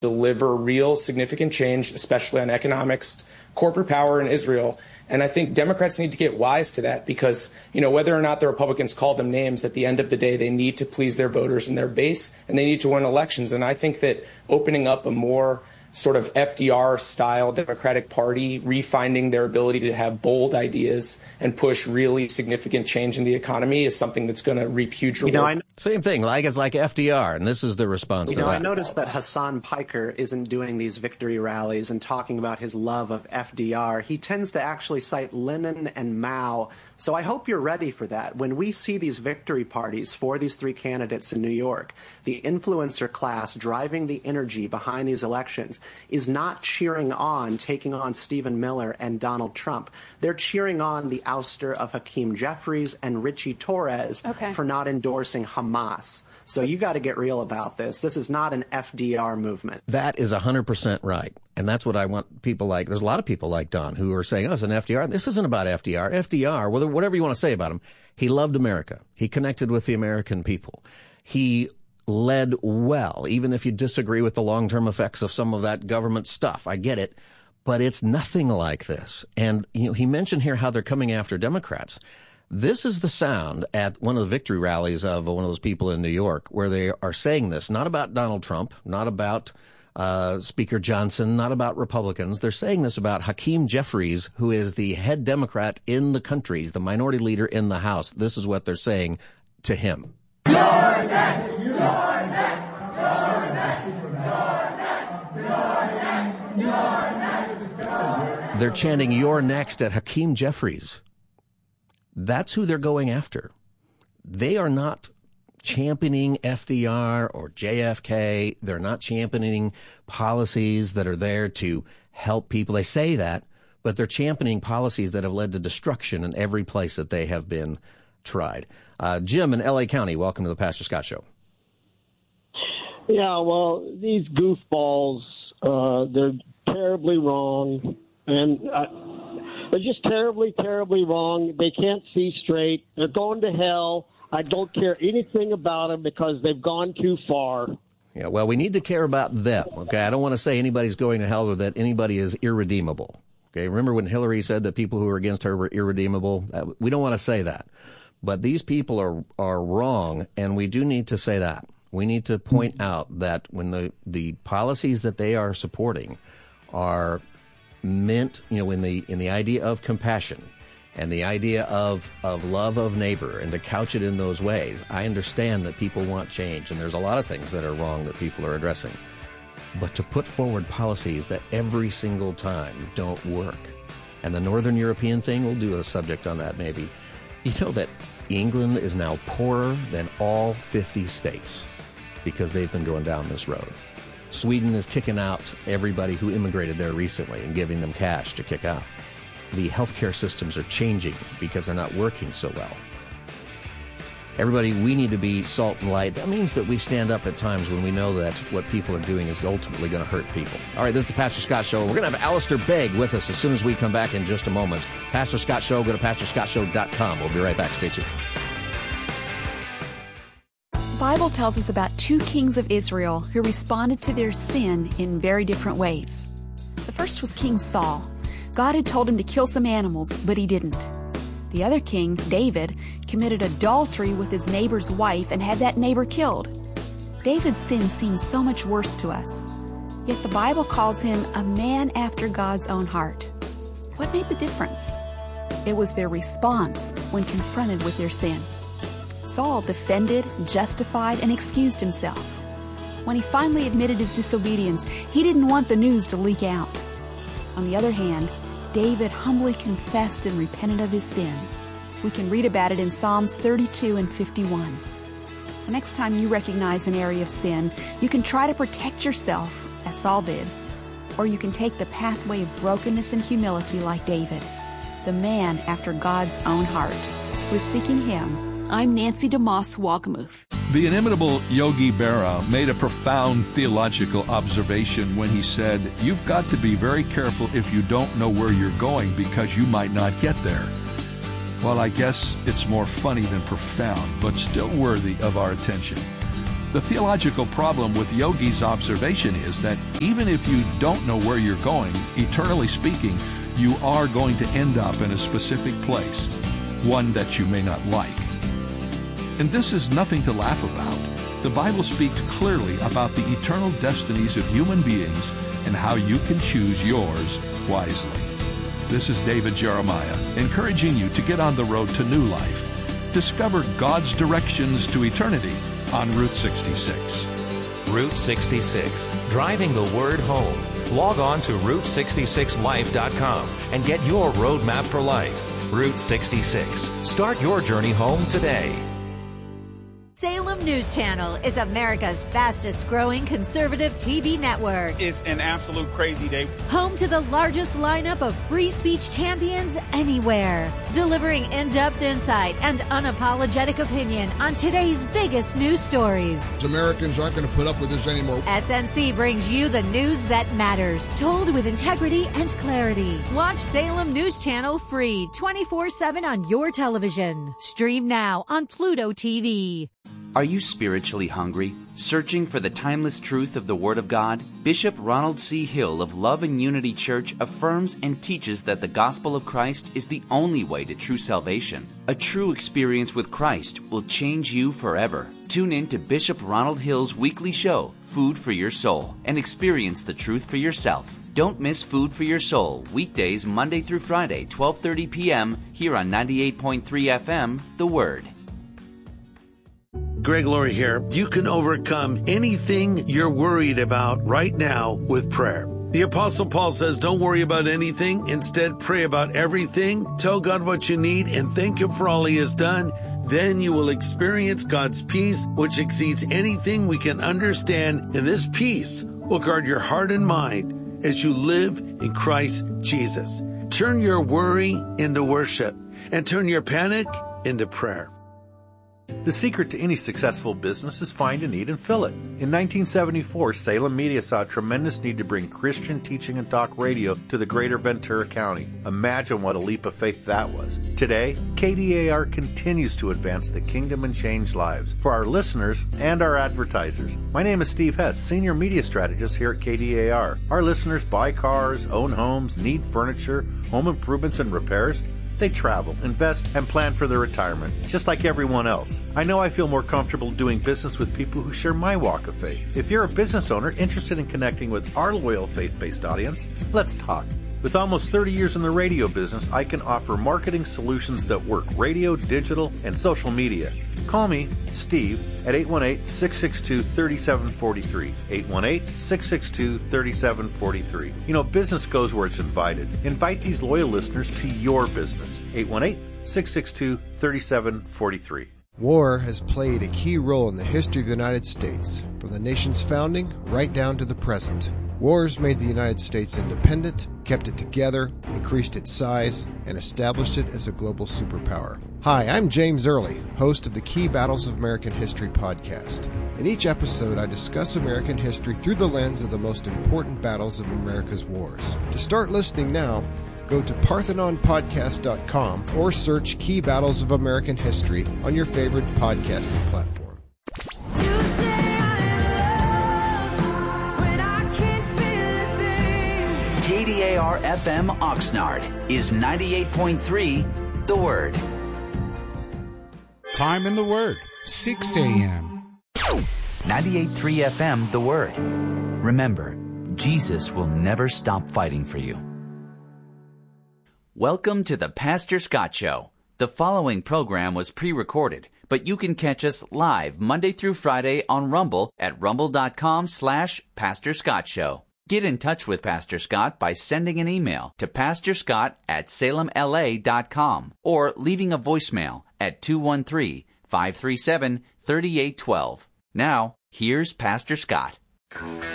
deliver real significant change, especially on economics, corporate power in Israel. And I think Democrats need to get wise to that because, whether or not the Republicans call them names, at the end of the day, they need to please their voters and their base, and they need to win elections. And I think that opening up a more sort of FDR-style Democratic Party, refinding their ability to have bold ideas and push really significant change in the economy is something that's going to reap huge rewards. Same thing, it's like FDR, and this is the response to that. I noticed that Hassan Piker isn't doing these victory rallies and talking about his love of FDR. He tends to actually cite Lenin and Mao. So I hope you're ready for that. When we see these victory parties for these three candidates in New York, the influencer class driving the energy behind these elections is not cheering on taking on Stephen Miller and Donald Trump. They're cheering on the ouster of Hakeem Jeffries and Richie Torres for not endorsing Hamas. So you got to get real about this. This is not an FDR movement. That is 100% right. And that's what I want people like. There's a lot of people like Don who are saying, it's an FDR. This isn't about FDR. FDR, whatever you want to say about him, he loved America. He connected with the American people. He led well, even if you disagree with the long-term effects of some of that government stuff. I get it. But it's nothing like this. And he mentioned here how they're coming after Democrats. This is the sound at one of the victory rallies of one of those people in New York where they are saying this, not about Donald Trump, not about Speaker Johnson, not about Republicans. They're saying this about Hakeem Jeffries, who is the head Democrat in the country. He's the minority leader in the House. This is what they're saying to him. You're next! You're next! You're next! You're next! You're next! You're next! They're chanting, "You're next" at Hakeem Jeffries. That's who they're going after. They are not championing FDR or JFK. They're not championing policies that are there to help people. They say that, but they're championing policies that have led to destruction in every place that they have been tried. Jim in L.A. County, welcome to the Pastor Scott Show. Yeah, well, these goofballs, they're terribly wrong. And they're just terribly, terribly wrong. They can't see straight. They're going to hell. I don't care anything about them because they've gone too far. Yeah, well, we need to care about them, okay? I don't want to say anybody's going to hell or that anybody is irredeemable, okay? Remember when Hillary said that people who were against her were irredeemable? We don't want to say that. But these people are wrong, and we do need to say that. We need to point out that when the policies that they are supporting are meant, in the idea of compassion and the idea of love of neighbor and to couch it in those ways, I understand that people want change, and there's a lot of things that are wrong that people are addressing. But to put forward policies that every single time don't work, and the Northern European thing, we'll do a subject on that maybe. You know that England is now poorer than all 50 states because they've been going down this road. Sweden is kicking out everybody who immigrated there recently and giving them cash to kick out. The healthcare systems are changing because they're not working so well. Everybody, we need to be salt and light. That means that we stand up at times when we know that what people are doing is ultimately going to hurt people. All right, this is the Pastor Scott Show. We're going to have Alistair Begg with us as soon as we come back in just a moment. Pastor Scott Show, go to PastorScottShow.com. We'll be right back. Stay tuned. The Bible tells us about two kings of Israel who responded to their sin in very different ways. The first was King Saul. God had told him to kill some animals, but he didn't. The other king, David, committed adultery with his neighbor's wife and had that neighbor killed. David's sin seems so much worse to us. Yet the Bible calls him a man after God's own heart. What made the difference? It was their response when confronted with their sin. Saul defended, justified, and excused himself. When he finally admitted his disobedience, he didn't want the news to leak out. On the other hand, David humbly confessed and repented of his sin. We can read about it in Psalms 32 and 51. The next time you recognize an area of sin, you can try to protect yourself, as Saul did, or you can take the pathway of brokenness and humility like David, the man after God's own heart. With Seeking Him, I'm Nancy DeMoss Wolgemuth. The inimitable Yogi Berra made a profound theological observation when he said, "You've got to be very careful if you don't know where you're going because you might not get there." Well, I guess it's more funny than profound, but still worthy of our attention. The theological problem with Yogi's observation is that even if you don't know where you're going, eternally speaking, you are going to end up in a specific place, one that you may not like. And this is nothing to laugh about. The Bible speaks clearly about the eternal destinies of human beings and how you can choose yours wisely. This is David Jeremiah, encouraging you to get on the road to new life. Discover God's directions to eternity on Route 66. Route 66, driving the word home. Log on to Route66Life.com and get your roadmap for life. Route 66. Start your journey home today. Salem News Channel is America's fastest growing conservative TV network. It's an absolute crazy day. Home to the largest lineup of free speech champions anywhere. Delivering in-depth insight and unapologetic opinion on today's biggest news stories. Americans aren't going to put up with this anymore. SNC brings you the news that matters, told with integrity and clarity. Watch Salem News Channel free 24/7 on your television. Stream now on Pluto TV. Are you spiritually hungry, searching for the timeless truth of the Word of God? Bishop Ronald C. Hill of Love and Unity Church affirms and teaches that the gospel of Christ is the only way to true salvation. A true experience with Christ will change you forever. Tune in to Bishop Ronald Hill's weekly show, Food for Your Soul, and experience the truth for yourself. Don't miss Food for Your Soul, weekdays Monday through Friday, 12:30 p.m., here on 98.3 FM, The Word. Greg Laurie here. You can overcome anything you're worried about right now with prayer. The Apostle Paul says, don't worry about anything. Instead, pray about everything. Tell God what you need and thank Him for all He has done. Then you will experience God's peace, which exceeds anything we can understand. And this peace will guard your heart and mind as you live in Christ Jesus. Turn your worry into worship and turn your panic into prayer. The secret to any successful business is find a need and fill it. In 1974, Salem Media saw a tremendous need to bring Christian teaching and talk radio to the greater Ventura County. Imagine what a leap of faith that was. Today, KDAR continues to advance the kingdom and change lives for our listeners and our advertisers. My name is Steve Hess, Senior Media Strategist here at KDAR. Our listeners buy cars, own homes, need furniture, home improvements and repairs. They travel, invest, and plan for their retirement, just like everyone else. I know I feel more comfortable doing business with people who share my walk of faith. If you're a business owner interested in connecting with our loyal faith-based audience, let's talk. With almost 30 years in the radio business, I can offer marketing solutions that work radio, digital, and social media. Call me, Steve, at 818-662-3743. 818-662-3743. You know, business goes where it's invited. Invite these loyal listeners to your business. 818-662-3743. War has played a key role in the history of the United States, from the nation's founding right down to the present. Wars made the United States independent, kept it together, increased its size, and established it as a global superpower. Hi, I'm James Early, host of the Key Battles of American History podcast. In each episode, I discuss American history through the lens of the most important battles of America's wars. To start listening now, go to ParthenonPodcast.com or search Key Battles of American History on your favorite podcasting platform. KDAR FM Oxnard is 98.3 The Word. Time in The Word, 6 a.m. 98.3 FM The Word. Remember, Jesus will never stop fighting for you. Welcome to the Pastor Scott Show. The following program was pre-recorded, but you can catch us live Monday through Friday on Rumble at rumble.com/Pastor Scott Show. Get in touch with Pastor Scott by sending an email to pastorscott@salemla.com or leaving a voicemail at 213-537-3812. Now, here's Pastor Scott.